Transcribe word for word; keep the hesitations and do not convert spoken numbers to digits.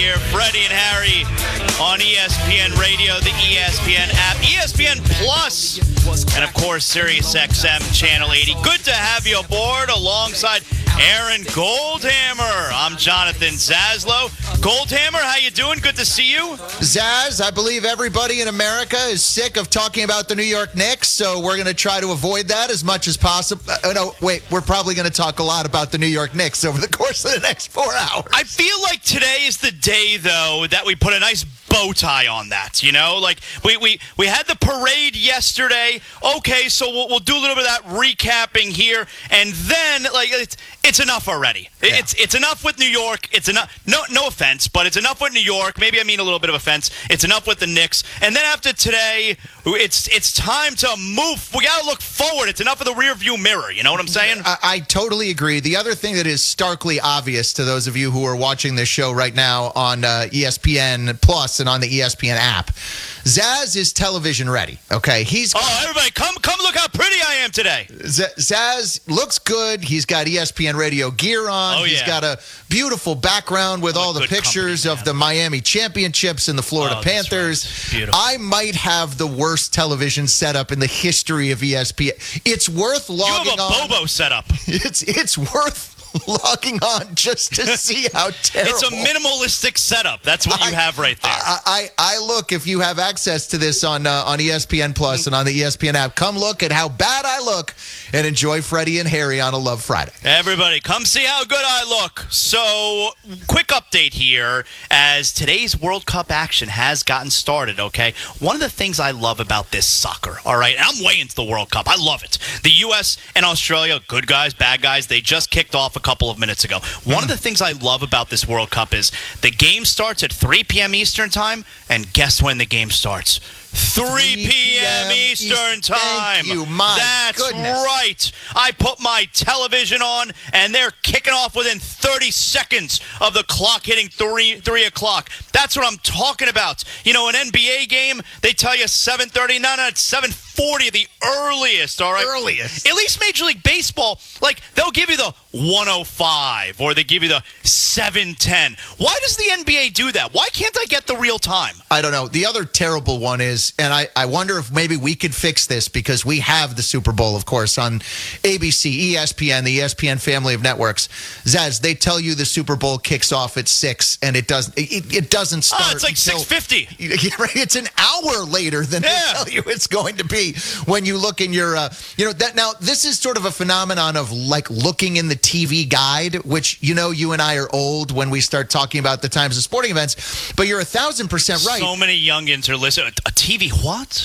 Here, Freddie and Harry on E S P N Radio, the E S P N app, E S P N Plus, and of course, Sirius X M Channel eighty. Good to have you aboard alongside Aaron Goldhammer. I'm Jonathan Zaslow. Goldhammer, how you doing? Good to see you. Zaz, I believe everybody in America is sick of talking about the New York Knicks, so we're going to try to avoid that as much as possible. Uh, no, wait, we're probably going to talk a lot about the New York Knicks over the course of the next four hours. I feel like today is the day, though, that we put a nice bow tie on that, you know? Like, we we, we had the parade yesterday. Okay, so we'll, we'll do a little bit of that recapping here, and then, like, it's, it's enough already. Yeah. It's it's enough with New York. It's enough. No no offense, but it's enough with New York. Maybe I mean a little bit of offense. It's enough with the Knicks. And then after today, it's it's time to move. We got to look forward. It's enough of the rearview mirror. You know what I'm saying? I, I totally agree. The other thing that is starkly obvious to those of you who are watching this show right now on uh, E S P N Plus and on the E S P N app, Zaz is television ready. Okay, he's oh everybody come come look how pretty I am today. Z- Zaz looks good. He's got E S P N Radio gear on. Oh, He's yeah. got a beautiful background with I'm all the pictures company, of the Miami Championships and the Florida oh, Panthers. Right. Beautiful. I might have the worst television setup in the history of E S P N. It's worth logging You have a on. Bobo setup. It's it's worth logging on just to see how terrible. It's a minimalistic setup. That's what you I, have right there. I, I, I look, if you have access to this on uh, on E S P N Plus and on the E S P N app, come look at how bad I look and enjoy Freddie and Harry on a Love Friday. Everybody, come see how good I look. So, quick update here as today's World Cup action has gotten started, okay? One of the things I love about this soccer, all right, and I'm way into the World Cup. I love it. The U S and Australia, good guys, bad guys, they just kicked off a couple of minutes ago. One of the things I love about this World Cup is the game starts at three p.m. Eastern time, and guess when the game starts? three p.m. Eastern Time. Thank you, my That's goodness. right. I put my television on, and they're kicking off within thirty seconds of the clock hitting three three o'clock. That's what I'm talking about. You know, an N B A game, they tell you seven thirty. No, no, it's seven forty, the earliest, all right? Earliest. At least Major League Baseball, like, they'll give you the one oh five, or they give you the seven ten. Why does the N B A do that? Why can't I get the real time? I don't know. The other terrible one is, and I, I wonder if maybe we could fix this because we have the Super Bowl, of course, on A B C, E S P N, the E S P N family of networks. Zaz, they tell you the Super Bowl kicks off at six, and it doesn't. It, it doesn't start. Oh, it's like until, six fifty. Right, it's an hour later than Yeah. they tell you it's going to be when you look in your. Uh, you know that now. This is sort of a phenomenon of like looking in the T V guide, which you know you and I are old when we start talking about the times of sporting events. But you're a thousand percent right. So many youngins are listening. A T V what?